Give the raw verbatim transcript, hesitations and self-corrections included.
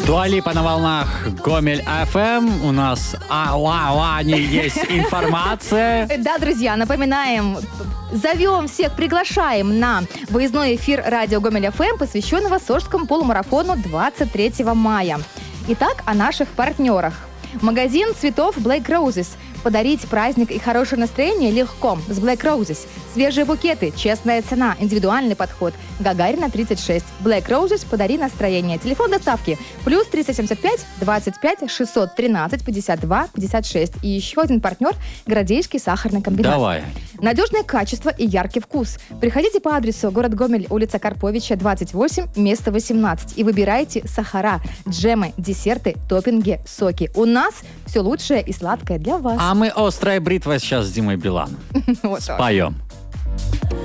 Дуа Липа на волнах Гомель эф эм. У нас а, ла, ла, не есть информация. Да, друзья, напоминаем, зовем всех, приглашаем на выездной эфир радио Гомель эф эм, посвященного Сожскому полумарафону двадцать третьего мая. Итак, о наших партнерах. Магазин цветов Black Roses. Подарить праздник и хорошее настроение легко с Black Roses. Свежие букеты, честная цена, индивидуальный подход. Гагарина, тридцать шесть. Black Roses, подари настроение. Телефон доставки плюс триста семьдесят пять двадцать пять шестьсот тринадцать пятьдесят два пятьдесят шесть. И еще один партнер – Городейский сахарный комбинат. Давай. Надежное качество и яркий вкус. Приходите по адресу город Гомель, улица Карповича, двадцать восемь, место восемнадцать. И выбирайте сахара, джемы, десерты, топпинги, соки. У нас все лучшее и сладкое для вас. А мы «Острая бритва» сейчас с Димой Биланом. Споем.